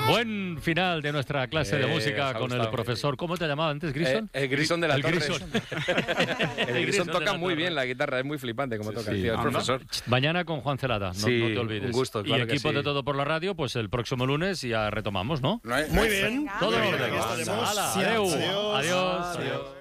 Buen final de nuestra clase de música con el profesor. ¿Cómo te llamaba antes, Grison? El Grison de la Torre. Grison. El Grison toca muy bien la guitarra, es muy flipante como toca el tío, el profesor. Mañana con Juan Celada, no te olvides. Un gusto, claro. Y equipo de Todo por la Radio, pues el próximo lunes ya retomamos, ¿no? Muy bien. Todo en orden. Aquí estaremos. Adiós.